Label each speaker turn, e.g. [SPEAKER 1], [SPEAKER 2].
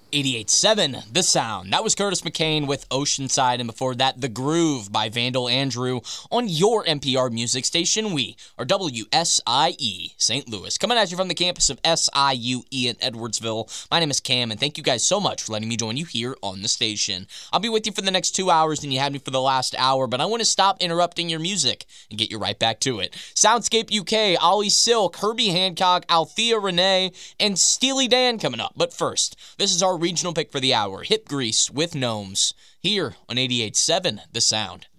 [SPEAKER 1] 88.7, The Sound. That was Curtis McCain with Oceanside, and before that, The Groove by Vandal Andrew on your NPR music station. We are WSIE St. Louis. Coming at you from the campus of SIUE in Edwardsville. My name is Cam, and thank you guys so much for letting me join you here on the station. I'll be with you for the next 2 hours, and you had me for the last hour, but I want to stop interrupting your music and get you right back to it. Soundscape UK, Ollie Silk, Herbie Hancock, Althea Renee, and Steely Dan coming up. But first, this is our regional pick for the hour, Hip Grease with Gnomes, here on 88.7 The Sound.